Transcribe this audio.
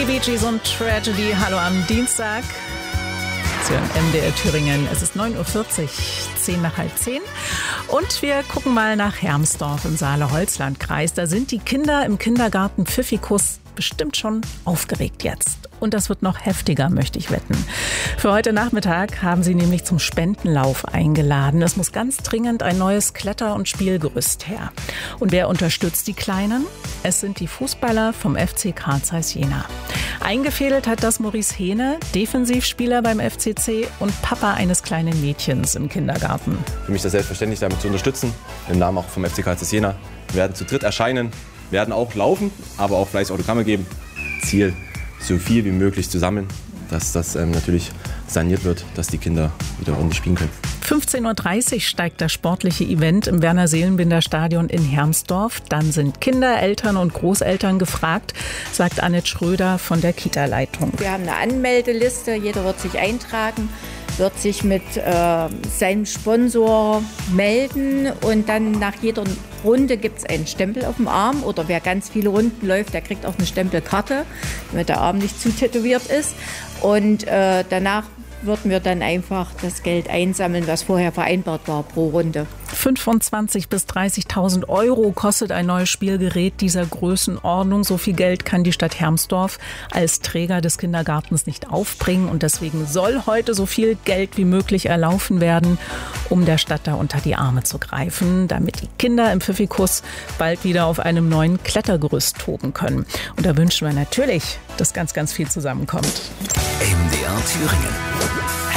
Die Bee Gees und Tragedy. Hallo am Dienstag. Sie hören MDR Thüringen. Es ist 9.40 Uhr, 10 nach halb 10. Und wir gucken mal nach Hermsdorf im Saale-Holzland-Kreis. Da sind die Kinder im Kindergarten Pfiffikus bestimmt schon aufgeregt jetzt. Und das wird noch heftiger, möchte ich wetten. Für heute Nachmittag haben sie nämlich zum Spendenlauf eingeladen. Es muss ganz dringend ein neues Kletter- und Spielgerüst her. Und wer unterstützt die Kleinen? Es sind die Fußballer vom FC Carl Zeiss Jena. Eingefädelt hat das Maurice Hehne, Defensivspieler beim FCC und Papa eines kleinen Mädchens im Kindergarten. Für mich ist das selbstverständlich, damit zu unterstützen. Im Namen auch vom FC Carl Zeiss Jena. Wir werden zu dritt erscheinen, werden auch laufen, aber auch fleißig Autogramme geben. Ziel, so viel wie möglich zu sammeln, dass das natürlich saniert wird, dass die Kinder wieder ordentlich spielen können. 15.30 Uhr steigt das sportliche Event im Werner-Seelenbinder-Stadion in Hermsdorf. Dann sind Kinder, Eltern und Großeltern gefragt, sagt Annette Schröder von der Kita-Leitung. Wir haben eine Anmeldeliste, jeder wird sich eintragen, wird sich mit seinem Sponsor melden und dann nach jeder Runde gibt es einen Stempel auf dem Arm oder wer ganz viele Runden läuft, der kriegt auch eine Stempelkarte, damit der Arm nicht zu tätowiert ist und danach würden wir dann einfach das Geld einsammeln, was vorher vereinbart war pro Runde. 25.000 bis 30.000 Euro kostet ein neues Spielgerät dieser Größenordnung. So viel Geld kann die Stadt Hermsdorf als Träger des Kindergartens nicht aufbringen. Und deswegen soll heute so viel Geld wie möglich erlaufen werden, um der Stadt da unter die Arme zu greifen, damit die Kinder im Pfiffikus bald wieder auf einem neuen Klettergerüst toben können. Und da wünschen wir natürlich, dass ganz, ganz viel zusammenkommt. MDR Thüringen.